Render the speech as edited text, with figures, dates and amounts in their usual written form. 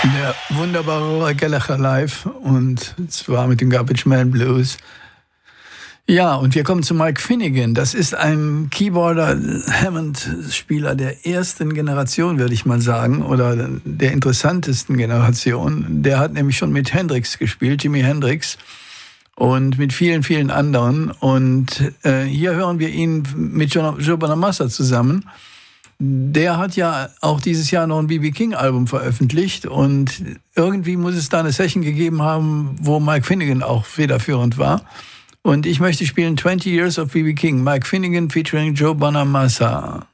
Der wunderbare Roy Gallagher live, und zwar mit dem Garbage Man Blues. Ja, und wir kommen zu Mike Finnegan. Das ist ein Keyboarder, Hammond-Spieler der ersten Generation, würde ich mal sagen, oder der interessantesten Generation. Der hat nämlich schon mit Hendrix gespielt, Jimi Hendrix, und mit vielen, vielen anderen. Und hier hören wir ihn mit Joe Bonamassa zusammen. Der hat ja auch dieses Jahr noch ein B.B. King-Album veröffentlicht, und irgendwie muss es da eine Session gegeben haben, wo Mike Finnegan auch federführend war. Und ich möchte spielen 20 Years of B.B. King, Mike Finnegan featuring Joe Bonamassa.